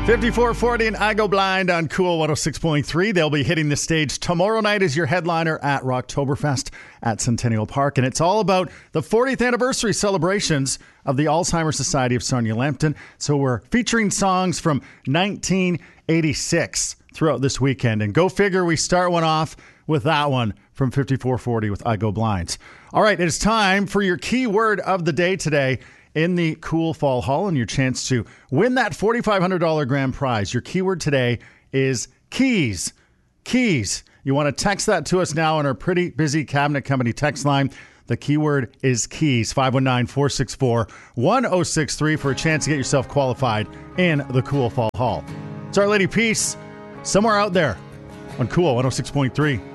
5440 and I Go Blind on Cool 106.3. They'll be hitting the stage tomorrow night as your headliner at Rocktoberfest at Centennial Park. And it's all about the 40th anniversary celebrations of the Alzheimer's Society of Sarnia Lambton. So we're featuring songs from 1986 throughout this weekend. And go figure, we start one off with that one from 5440 with I Go Blind. All right, it is time for your keyword of the day today in the Cool Fall Hall and your chance to win that $4,500 grand prize. Your keyword today is keys. Keys. You want to text that to us now on our pretty busy Cabinet Company text line. The keyword is keys. 519-464-1063 for a chance to get yourself qualified in the Cool Fall Hall. It's Our Lady Peace, Somewhere Out There on Cool 106.3.